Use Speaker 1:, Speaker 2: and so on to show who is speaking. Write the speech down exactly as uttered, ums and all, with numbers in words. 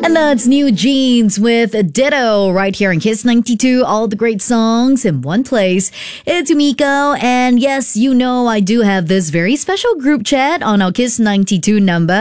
Speaker 1: And that's New Jeans with Ditto right here in Kiss ninety-two. All the great songs in one place. It's Umiko. And yes, you know I do have this very special group chat on our Kiss ninety-two number.